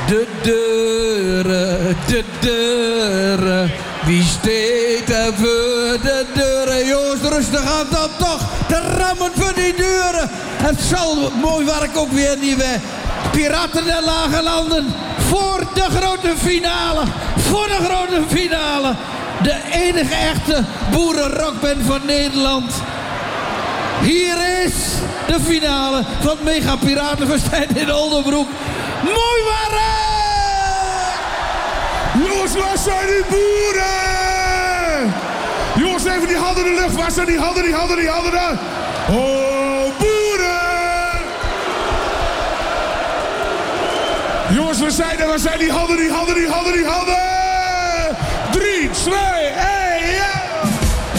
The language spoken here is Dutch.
de deuren. Wie steekt er voor de deuren? Jongens, rustig aan dan toch. De rammen voor die deuren. Het zal mooi werk ook weer niet meer. Piraten der Lage Landen. Voor de grote finale. Voor de grote finale. De enige echte boerenrockband van Nederland. Hier is de finale van het Mega Piratenfestijn in Oldenbroek. Mooi werk! Jongens, waar zijn die boeren? Jongens, even die handen in de lucht. Waar zijn die handen daar? Oh, boeren! Jongens, waar zijn die handen? 3, 2,